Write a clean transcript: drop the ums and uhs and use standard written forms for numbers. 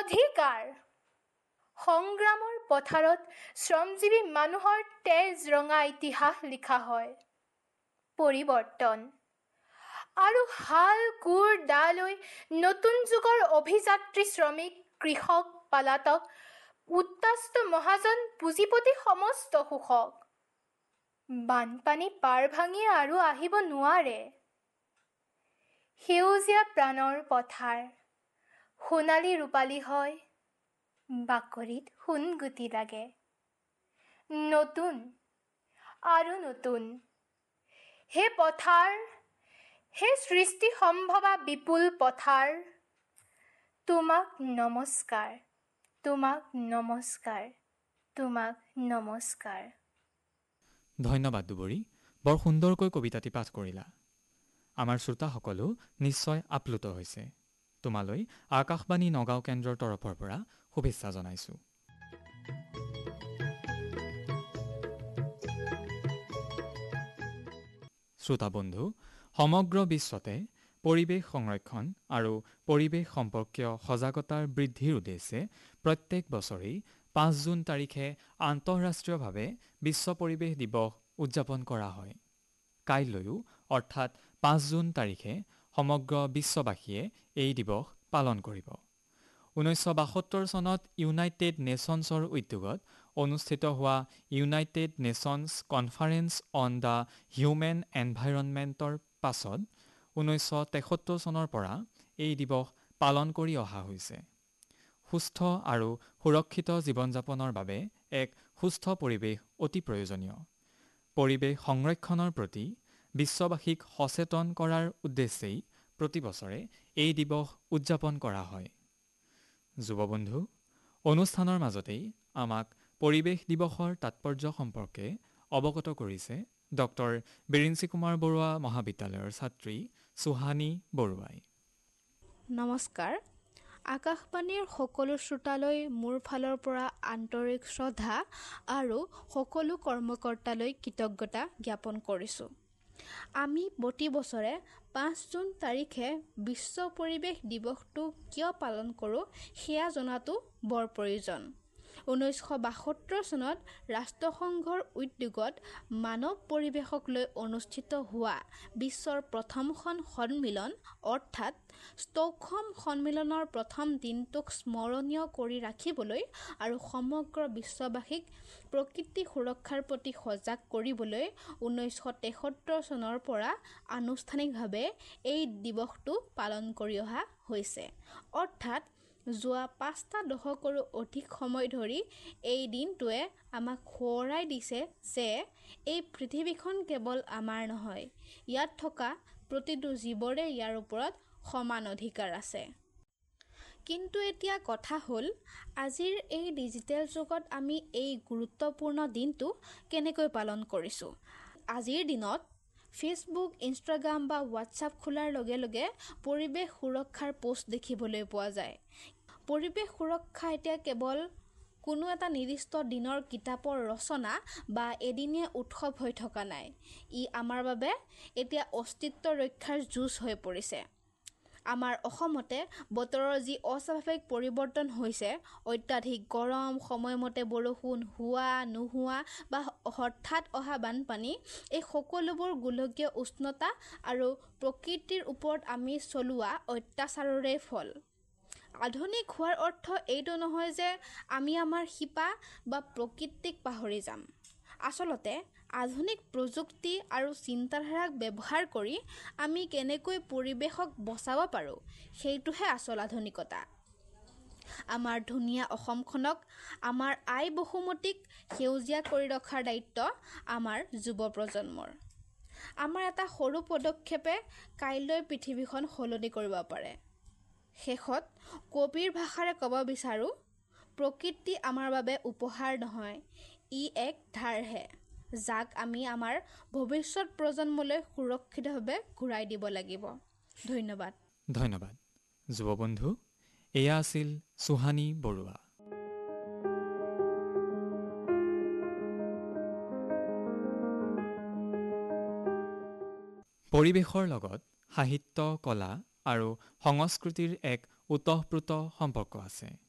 অধিকাৰ। সংগ্ৰামৰ পথাৰত শ্ৰমজীৱী মানুহৰ তেজ ৰঙা ইতিহাস লিখা হয়। পৰিৱৰ্তন আৰু হাল কোৰ দা লৈ নতুন যুগৰ অভিযাত্ৰী শ্ৰমিক কৃষক পালাতক উত্তাস্ত মহাজন পুঁজিপতি সমস্ত শোষক। বানপানী পাৰ ভাঙি আৰু আহিব নোৱাৰে। সেউজীয়া প্ৰাণৰ পথাৰ সোণালী ৰূপালী হয়, বাকৰিত সোণগুটি লাগে। নতুন আৰু নতুন হে পথাৰ, হে সৃষ্টি সম্ভৱা বিপুল পথাৰ, তোমাক নমস্কাৰ, তোমাক নমস্কাৰ, তোমাক নমস্কাৰ। ধন্যবাদ দুবৰী, বৰ সুন্দৰকৈ কবিতাটি পাঠ কৰিলা। আমাৰ শ্ৰোতাসকলো নিশ্চয় আপ্লুত হৈছে। তোমালৈ আকাশবাণী নগাঁও কেন্দ্ৰৰ তৰফৰ পৰা শুভেচ্ছা জনাইছোঁ। শ্ৰোতা বন্ধু, সমগ্ৰ বিশ্বতে পৰিৱেশ সংৰক্ষণ আৰু পৰিৱেশ সম্পৰ্কীয় সজাগতাৰ বৃদ্ধিৰ উদ্দেশ্যে প্ৰত্যেক বছৰেই ৫ জুন তাৰিখে আন্তঃৰাষ্ট্ৰীয়ভাৱে বিশ্ব পৰিৱেশ দিৱস উদযাপন কৰা হয়। কাইলৈও অৰ্থাৎ ৫ জুন তাৰিখে সমগ্ৰ বিশ্ববাসীয়ে এই দিৱস পালন কৰিব। 1972 চনত ইউনাইটেড নেশ্যনছৰ উদ্যোগত অনুষ্ঠিত হোৱা United nations conference on the human এনভাইৰনমেণ্টৰ পাছত 1973 চনৰ পৰা এই দিৱস পালন কৰি অহা হৈছে। সুস্থ আৰু সুৰক্ষিত জীৱন যাপনৰ বাবে এক সুস্থ পৰিৱেশ অতি প্ৰয়োজনীয়। পৰিৱেশ সংৰক্ষণৰ প্ৰতি বিশ্ববাসীক সচেতন কৰাৰ উদ্দেশ্যেই প্ৰতি বছৰে এই দিৱস উদযাপন কৰা হয়। যুৱবন্ধু, অনুষ্ঠানৰ মাজতেই আমাক পৰিৱেশ দিৱসৰ তাৎপৰ্য সম্পৰ্কে অৱগত কৰিছে ডক্টৰ বিৰিঞ্চি কুমাৰ বৰুৱা মহাবিদ্যালয়ৰ ছাত্ৰী চুহানী বৰুৱাই। নমস্কাৰ। আকাশবাণীৰ সকলো শ্ৰোতালৈ মোৰ ফালৰ পৰা আন্তৰিক শ্ৰদ্ধা আৰু সকলো কৰ্মকৰ্তালৈ কৃতজ্ঞতা জ্ঞাপন কৰিছোঁ। আমি প্ৰতি বছৰে ৫ জুন তাৰিখে বিশ্ব পৰিৱেশ দিৱসটো কিয় পালন কৰোঁ সেয়া জনাটো বৰ প্ৰয়োজন। 1972 চনত ৰাষ্ট্ৰসংঘৰ উদ্যোগত মানৱ পৰিৱেশক লৈ অনুষ্ঠিত হোৱা বিশ্বৰ প্ৰথমখন সন্মিলন অৰ্থাৎ ষ্টকহোম সন্মিলনৰ প্ৰথম দিনটোক স্মৰণীয় কৰি ৰাখিবলৈ আৰু সমগ্ৰ বিশ্ববাসীক প্ৰকৃতি সুৰক্ষাৰ প্ৰতি সজাগ কৰিবলৈ 1973 চনৰ পৰা আনুষ্ঠানিকভাৱে এই দিৱসটো পালন কৰি অহা হৈছে। অৰ্থাৎ যোৱা 5টা দশকৰো অধিক সময় ধৰি এই দিনটোৱে আমাক সোঁৱৰাই দিছে যে এই পৃথিৱীখন কেৱল আমাৰ নহয়, ইয়াত থকা প্ৰতিটো জীৱৰে ইয়াৰ ওপৰত সমান অধিকাৰ আছে। কিন্তু এতিয়া কথা হ'ল, আজিৰ এই ডিজিটেল যুগত আমি এই গুৰুত্বপূৰ্ণ দিনটো কেনেকৈ পালন কৰিছোঁ। আজিৰ দিনত ফেচবুক, ইনষ্টাগ্ৰাম বা হোৱাটছআপ খোলাৰ লগে লগে পৰিৱেশ সুৰক্ষাৰ পোষ্ট দেখিবলৈ পোৱা যায়। পৰিৱেশ সুৰক্ষা এতিয়া কেৱল কোনো এটা নিৰ্দিষ্ট দিনৰ কিতাপৰ ৰচনা বা এদিনীয়া উৎসৱ হৈ থকা নাই। ই আমাৰ বাবে এতিয়া অস্তিত্ব ৰক্ষাৰ যুঁজ হৈ পৰিছে। আমাৰ অসমতে বতৰৰ যি অস্বাভাৱিক পৰিৱৰ্তন হৈছে, অত্যাধিক গৰম, সময়মতে বৰষুণ হোৱা নোহোৱা বা হঠাৎ অহা বানপানী, এই সকলোবোৰ গোলকীয় উষ্ণতা আৰু প্ৰকৃতিৰ ওপৰত আমি চলোৱা অত্যাচাৰৰে ফল। আধুনিক হোৱাৰ অৰ্থ এইটো নহয় যে আমি আমাৰ শিপা বা প্ৰকৃতিক পাহৰি যাম। আচলতে আধুনিক প্ৰযুক্তি আৰু চিন্তাধাৰাক ব্যৱহাৰ কৰি আমি কেনেকৈ পৰিৱেশক বচাব পাৰোঁ সেইটোহে আচল আধুনিকতা। আমাৰ ধুনীয়া অসমখনক, আমাৰ আই বসুমতীক সেউজীয়া কৰি ৰখাৰ দায়িত্ব আমাৰ যুৱ প্ৰজন্মৰ। আমাৰ এটা সৰু পদক্ষেপে কাইলৈ পৃথিৱীখন সলনি কৰিব পাৰে। শেষত কবিৰ ভাষাৰে ক'ব বিচাৰোঁ, প্ৰকৃতি আমাৰ বাবে উপহাৰ নহয়, ই এক ধাৰহে, যাক আমি আমাৰ ভৱিষ্যত প্ৰজন্মলৈ সুৰক্ষিতভাৱে ঘূৰাই দিব লাগিব। ধন্যবাদ। ধন্যবাদ। যুৱবন্ধু, এয়া আছিল চুহানী বৰুৱা। পৰিৱেশৰ লগত সাহিত্য, কলা আৰু সংস্কৃতিৰ এক ওতঃপ্ৰোত সম্পৰ্ক আছে।